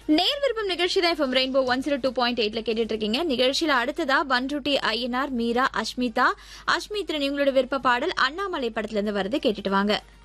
நேர் விருப்பம் நிகழ்ச்சி தான் FM ரெயின்போ 102.8ல கேட்டுட்டு இருக்கீங்க. நிகழ்ச்சியில அடுத்ததா பன்ருட்டி ஐயனார், மீரா, அஸ்மிதா, அஸ்மித்ரன் இவங்களோட விருப்ப பாடல் அண்ணாமலை படத்துல இருந்து வருது, கேட்டுட்டு வாங்க.